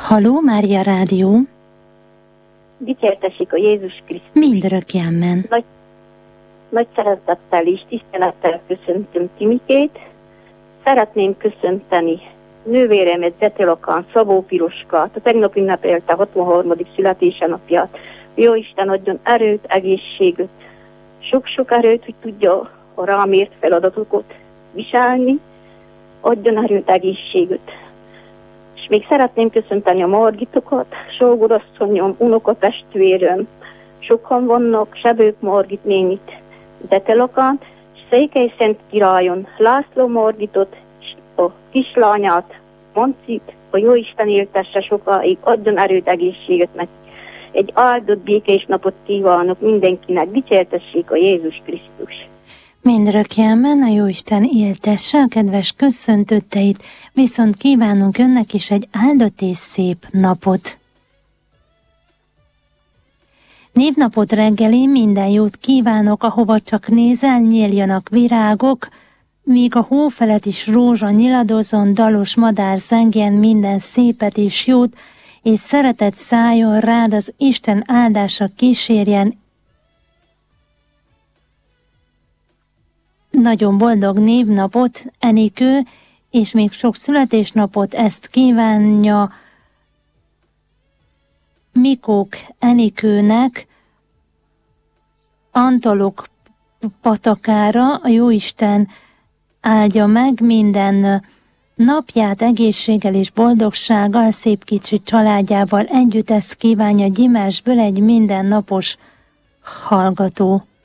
Halló, Mária Rádió. Dicsértessék a Jézus Krisztus. Mindörökké amen. Nagy szeretettel és tisztelettel köszöntöm Timikét. Szeretném köszönteni nővéremet, Zetelakán, Szabó Piroskát, a tegnap ünnepelte 63. születésnapját. Jóisten adjon erőt, egészséget, sok-sok erőt, hogy tudja a rám ért feladatokat viselni, adjon erőt, egészséget. És még szeretném köszönteni a Margitokat, sógorasszonyom, unokatestvérem, sokan vannak, Sebők Margit nénit, Zetelakán, és Székelyszent királyon László Margitot, és a kislányát, Mancit, a Jóisten éltesse sokáig, adjon erőt, egészséget neki. Egy áldott, békés napot kívánok mindenkinek, dicsértessék a Jézus Krisztus. Mindörökké amen, a Jóisten éltesse a kedves köszöntőteit, viszont kívánunk önnek is egy áldott és szép napot. Névnapot reggeli, minden jót kívánok, ahova csak nézel, nyíljanak virágok, míg a hó felett is rózsa nyiladozon, dalos madár zengjen, minden szépet és jót, és szeretet szálljon rád, az Isten áldása kísérjen. Nagyon boldog névnapot, Enikő, és még sok születésnapot, ezt kívánja Mikók Enikőnek, Antolok patakára, a Jóisten áldja meg minden napját egészséggel és boldogsággal, szép kicsi családjával együtt, ezt kívánja Gyimesből egy mindennapos hallgató.